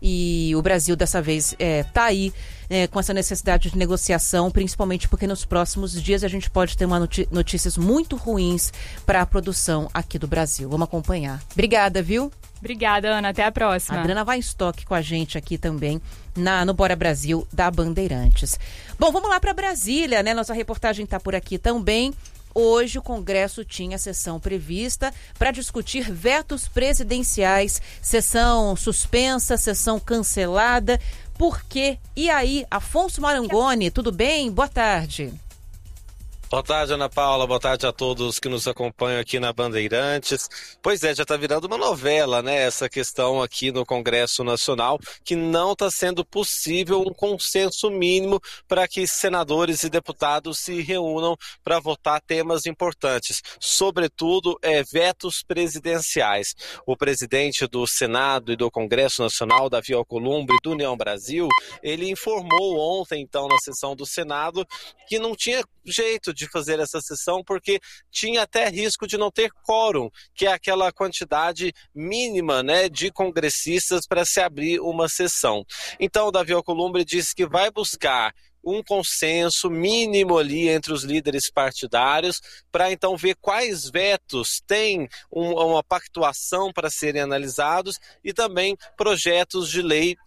E o Brasil dessa vez está aí com essa necessidade de negociação, principalmente porque nos próximos dias a gente pode ter notícias muito ruins para a produção aqui do Brasil. Vamos acompanhar. Obrigada, viu? Obrigada, Ana. Até a próxima. A Adriana Weinstock com a gente aqui também no Bora Brasil da Bandeirantes. Bom, vamos lá para Brasília, né? Nossa reportagem está por aqui também. Hoje o Congresso tinha sessão prevista para discutir vetos presidenciais, sessão suspensa, sessão cancelada. Por quê? E aí, Afonso Marangoni, tudo bem? Boa tarde. Boa tarde, Ana Paula. Boa tarde a todos que nos acompanham aqui na Bandeirantes. Pois é, já está virando uma novela, né? Essa questão aqui no Congresso Nacional, que não está sendo possível um consenso mínimo para que senadores e deputados se reúnam para votar temas importantes, sobretudo vetos presidenciais. O presidente do Senado e do Congresso Nacional, Davi Alcolumbre, do União Brasil, ele informou ontem, então, na sessão do Senado, que não tinha jeito de fazer essa sessão porque tinha até risco de não ter quórum, que é aquela quantidade mínima, né, de congressistas para se abrir uma sessão. Então, o Davi Alcolumbre disse que vai buscar um consenso mínimo ali entre os líderes partidários para então ver quais vetos têm uma pactuação para serem analisados e também projetos de lei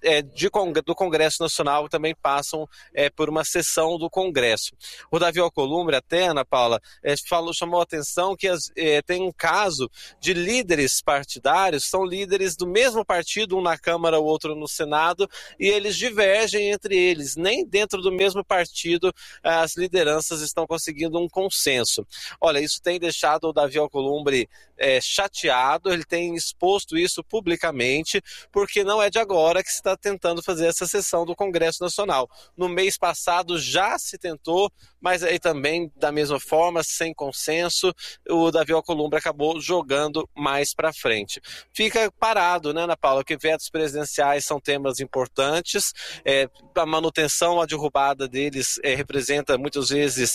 do Congresso Nacional que também passam por uma sessão do Congresso. O Davi Alcolumbre até, Ana Paula, chamou a atenção que tem um caso de líderes partidários, são líderes do mesmo partido, um na Câmara, o outro no Senado, e eles divergem entre eles, nem dentro do mesmo partido as lideranças estão conseguindo um consenso. Olha, isso tem deixado o Davi Alcolumbre chateado, ele tem exposto isso publicamente, porque não é de agora que se está tentando fazer essa sessão do Congresso Nacional. No mês passado já se tentou, mas aí também, da mesma forma, sem consenso, o Davi Alcolumbre acabou jogando mais para frente. Fica parado, né, Ana Paula, que vetos presidenciais são temas importantes, a manutenção, a derrubada deles representa muitas vezes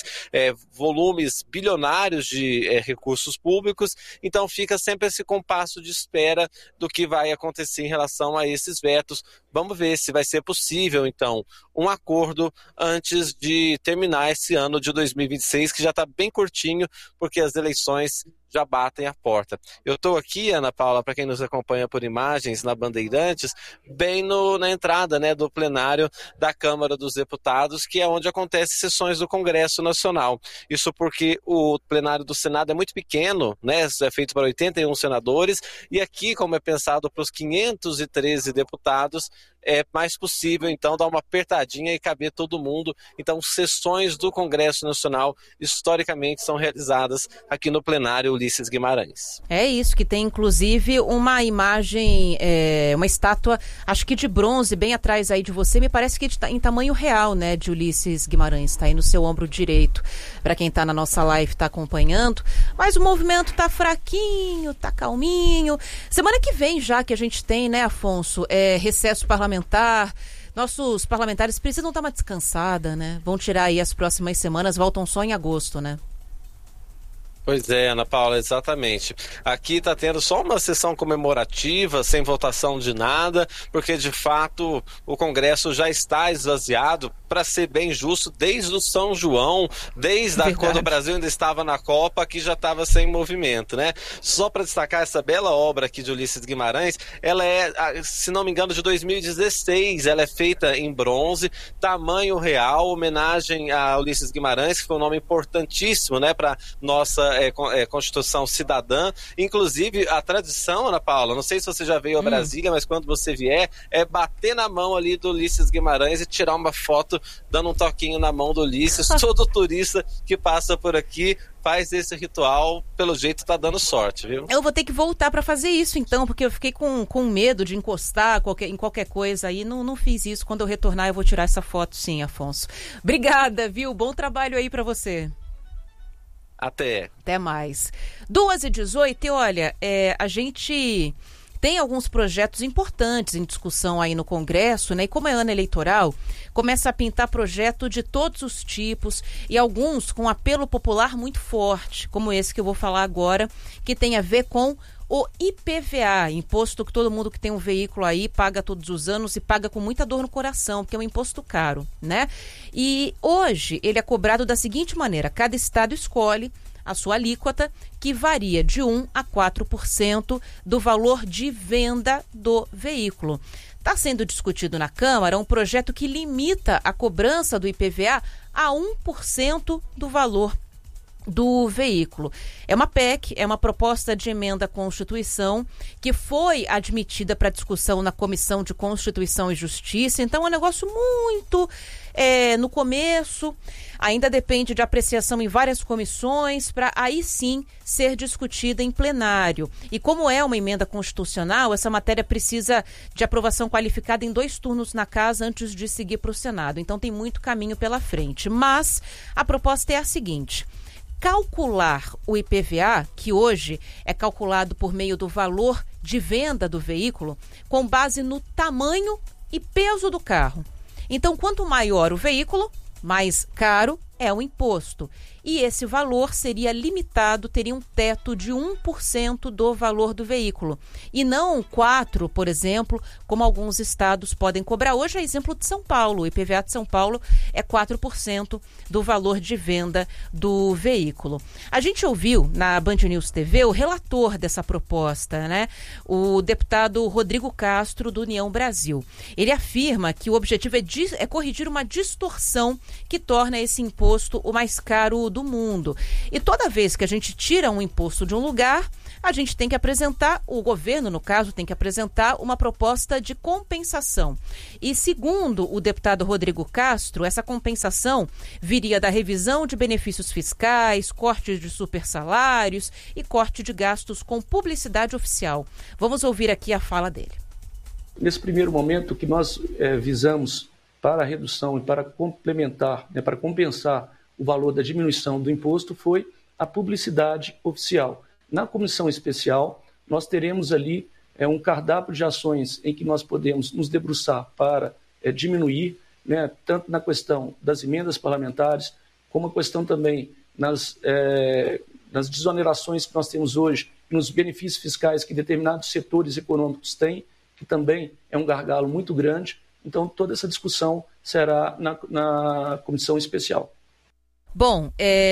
volumes bilionários de recursos públicos, então fica sempre esse compasso de espera do que vai acontecer em relação a esses vetos. Vamos ver se vai ser possível, então, um acordo antes de terminar esse ano de 2026, que já está bem curtinho, porque as eleições já batem a porta. Eu estou aqui, Ana Paula, para quem nos acompanha por imagens na Bandeirantes, bem na entrada, né, do plenário da Câmara dos Deputados, que é onde acontecem sessões do Congresso Nacional. Isso porque o plenário do Senado é muito pequeno, né, é feito para 81 senadores, e aqui, como é pensado para os 513 deputados, é mais possível, então, dar uma apertadinha e caber todo mundo. Então, sessões do Congresso Nacional, historicamente, são realizadas aqui no plenário Ulisses Guimarães. É isso, que tem, inclusive, uma imagem, uma estátua, acho que de bronze, bem atrás aí de você, me parece que em tamanho real, né, de Ulisses Guimarães, está aí no seu ombro direito, para quem está na nossa live, está acompanhando. Mas o movimento está fraquinho, está calminho. Semana que vem, já que a gente tem, né, Afonso, recesso parlamentar, nossos parlamentares precisam dar uma descansada, né? Vão tirar aí as próximas semanas, voltam só em agosto, né? Pois é, Ana Paula, exatamente. Aqui está tendo só uma sessão comemorativa, sem votação de nada, porque de fato o Congresso já está esvaziado, para ser bem justo, desde o São João, desde quando o Brasil ainda estava na Copa, aqui já estava sem movimento, né? Só para destacar essa bela obra aqui de Ulisses Guimarães, ela é, se não me engano, de 2016, ela é feita em bronze, tamanho real, homenagem a Ulisses Guimarães, que foi um nome importantíssimo, né, para nossa Constituição cidadã. Inclusive, a tradição, Ana Paula, não sei se você já veio a Brasília, mas quando você vier, é bater na mão ali do Ulisses Guimarães e tirar uma foto dando um toquinho na mão do Ulisses. Todo turista que passa por aqui faz esse ritual, pelo jeito tá dando sorte, viu? Eu vou ter que voltar para fazer isso, então, porque eu fiquei com medo de encostar em qualquer coisa aí, não fiz isso. Quando eu retornar, eu vou tirar essa foto, sim, Afonso. Obrigada, viu? Bom trabalho aí para você. Até mais. 2h18, e olha, a gente tem alguns projetos importantes em discussão aí no Congresso, né? E como é ano eleitoral, começa a pintar projeto de todos os tipos e alguns com apelo popular muito forte, como esse que eu vou falar agora, que tem a ver com o IPVA, imposto que todo mundo que tem um veículo aí paga todos os anos e paga com muita dor no coração, porque é um imposto caro, né? E hoje ele é cobrado da seguinte maneira: cada estado escolhe a sua alíquota, que varia de 1% a 4% do valor de venda do veículo. Está sendo discutido na Câmara um projeto que limita a cobrança do IPVA a 1% do valor do veículo. É uma PEC, é uma proposta de emenda à Constituição que foi admitida para discussão na Comissão de Constituição e Justiça, então é um negócio muito no começo, ainda depende de apreciação em várias comissões para aí sim ser discutida em plenário. E como é uma emenda constitucional, essa matéria precisa de aprovação qualificada em 2 turnos na casa antes de seguir para o Senado. Então tem muito caminho pela frente. Mas a proposta é a seguinte: calcular o IPVA, que hoje é calculado por meio do valor de venda do veículo, com base no tamanho e peso do carro. Então, quanto maior o veículo, mais caro é o imposto. E esse valor seria limitado, teria um teto de 1% do valor do veículo. E não 4%, por exemplo, como alguns estados podem cobrar. Hoje é exemplo de São Paulo. O IPVA de São Paulo é 4% do valor de venda do veículo. A gente ouviu na Band News TV o relator dessa proposta, né? O deputado Rodrigo Castro, do União Brasil. Ele afirma que o objetivo é corrigir uma distorção que torna esse imposto o mais caro do mundo. E toda vez que a gente tira um imposto de um lugar, a gente tem que apresentar, o governo, no caso, tem que apresentar uma proposta de compensação. E segundo o deputado Rodrigo Castro, essa compensação viria da revisão de benefícios fiscais, cortes de supersalários e corte de gastos com publicidade oficial. Vamos ouvir aqui a fala dele. Nesse primeiro momento, o que nós visamos para a redução e para complementar, para compensar o valor da diminuição do imposto foi a publicidade oficial. Na comissão especial, nós teremos ali um cardápio de ações em que nós podemos nos debruçar para diminuir, tanto na questão das emendas parlamentares, como a questão também nas desonerações que nós temos hoje, nos benefícios fiscais que determinados setores econômicos têm, que também é um gargalo muito grande. Então, toda essa discussão será na comissão especial. Bom,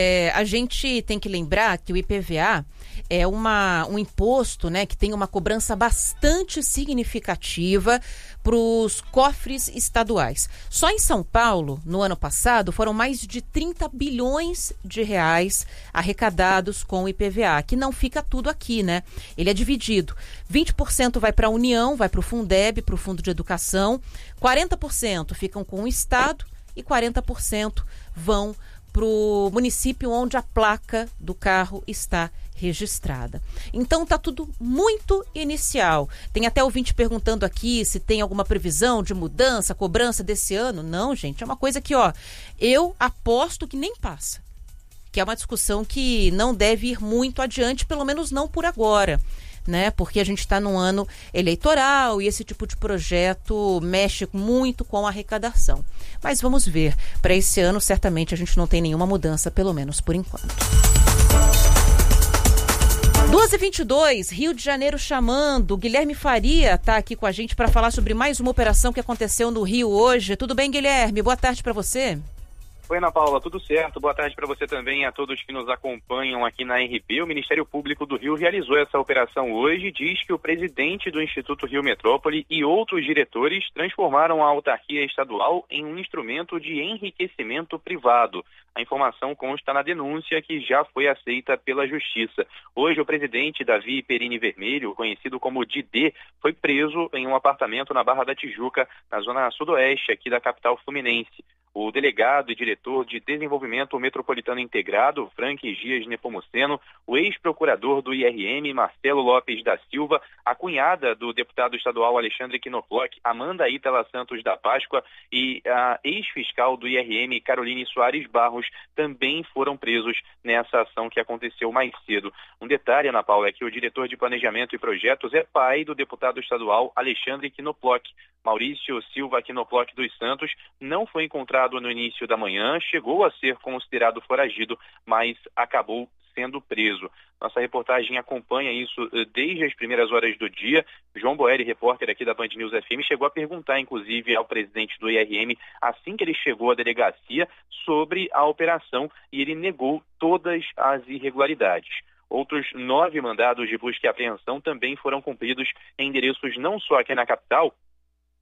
a gente tem que lembrar que o IPVA é um imposto, né, que tem uma cobrança bastante significativa para os cofres estaduais. Só em São Paulo, no ano passado, foram mais de 30 bilhões de reais arrecadados com o IPVA, que não fica tudo aqui, né? Ele é dividido. 20% vai para a União, vai para o Fundeb, para o Fundo de Educação, 40% ficam com o Estado e 40% vão para o município onde a placa do carro está registrada. Então está tudo muito inicial. Tem até ouvinte perguntando aqui se tem alguma previsão de mudança, cobrança desse ano. Não, gente, é uma coisa que, eu aposto que nem passa. Que é uma discussão que não deve ir muito adiante, pelo menos não por agora, né? Porque a gente está num ano eleitoral e esse tipo de projeto mexe muito com a arrecadação. Mas vamos ver. Para esse ano, certamente, a gente não tem nenhuma mudança, pelo menos por enquanto. 12h22, Rio de Janeiro chamando. Guilherme Faria está aqui com a gente para falar sobre mais uma operação que aconteceu no Rio hoje. Tudo bem, Guilherme? Boa tarde para você. Oi, Ana Paula, tudo certo? Boa tarde para você também e a todos que nos acompanham aqui na RP. O Ministério Público do Rio realizou essa operação hoje e diz que o presidente do Instituto Rio Metrópole e outros diretores transformaram a autarquia estadual em um instrumento de enriquecimento privado. A informação consta na denúncia que já foi aceita pela Justiça. Hoje, o presidente Davi Perini Vermelho, conhecido como Didê, foi preso em um apartamento na Barra da Tijuca, na zona sudoeste aqui da capital fluminense. O delegado e diretor de Desenvolvimento Metropolitano Integrado, Frank Gias Nepomuceno, o ex-procurador do IRM, Marcelo Lopes da Silva, a cunhada do deputado estadual Alexandre Knoploch, Amanda Ítala Santos da Páscoa e a ex-fiscal do IRM, Caroline Soares Barros, também foram presos nessa ação que aconteceu mais cedo. Um detalhe, Ana Paula, é que o diretor de Planejamento e Projetos é pai do deputado estadual Alexandre Knoploch. Maurício Silva Knoploch dos Santos não foi encontrado no início da manhã, chegou a ser considerado foragido, mas acabou sendo preso. Nossa reportagem acompanha isso desde as primeiras horas do dia. João Boeri, repórter aqui da Band News FM, chegou a perguntar, inclusive, ao presidente do IRM, assim que ele chegou à delegacia, sobre a operação, e ele negou todas as irregularidades. Outros 9 mandados de busca e apreensão também foram cumpridos em endereços não só aqui na capital,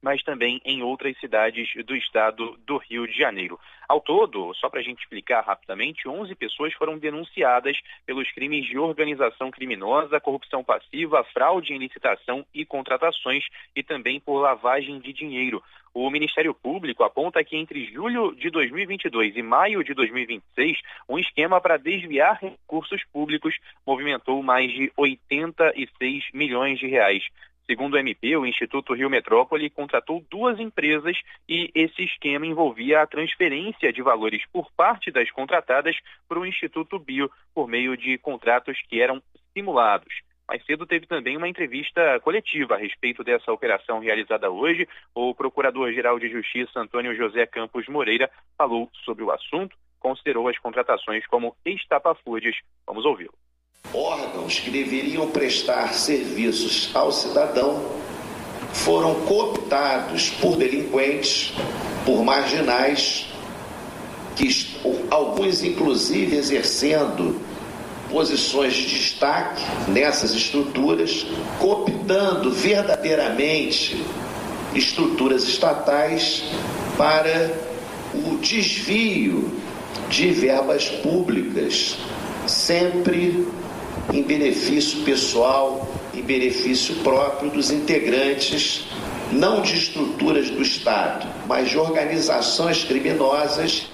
mas também em outras cidades do estado do Rio de Janeiro. Ao todo, só para a gente explicar rapidamente, 11 pessoas foram denunciadas pelos crimes de organização criminosa, corrupção passiva, fraude em licitação e contratações e também por lavagem de dinheiro. O Ministério Público aponta que entre julho de 2022 e maio de 2026, um esquema para desviar recursos públicos movimentou mais de 86 milhões de reais. Segundo o MP, o Instituto Rio Metrópole contratou 2 empresas e esse esquema envolvia a transferência de valores por parte das contratadas para o Instituto Bio por meio de contratos que eram simulados. Mais cedo teve também uma entrevista coletiva a respeito dessa operação realizada hoje. O Procurador-Geral de Justiça, Antônio José Campos Moreira, falou sobre o assunto, considerou as contratações como estapafúrdias. Vamos ouvi-lo. Órgãos que deveriam prestar serviços ao cidadão foram cooptados por delinquentes, por marginais, que alguns inclusive exercendo posições de destaque nessas estruturas, cooptando verdadeiramente estruturas estatais para o desvio de verbas públicas, sempre em benefício pessoal, em benefício próprio dos integrantes, não de estruturas do Estado, mas de organizações criminosas.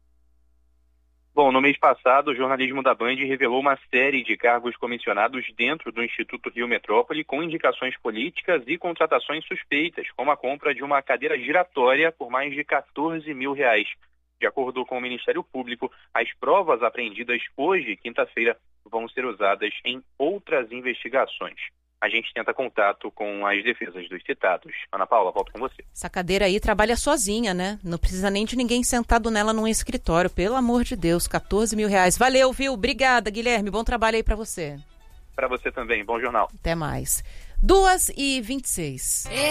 Bom, no mês passado, o jornalismo da Band revelou uma série de cargos comissionados dentro do Instituto Rio Metrópole com indicações políticas e contratações suspeitas, como a compra de uma cadeira giratória por mais de R$14 mil. De acordo com o Ministério Público, as provas apreendidas hoje, quinta-feira, vão ser usadas em outras investigações. A gente tenta contato com as defesas dos citados. Ana Paula, volto com você. Essa cadeira aí trabalha sozinha, né? Não precisa nem de ninguém sentado nela num escritório. Pelo amor de Deus, R$14 mil. Valeu, viu? Obrigada, Guilherme. Bom trabalho aí pra você. Para você também. Bom jornal. Até mais. 2h26.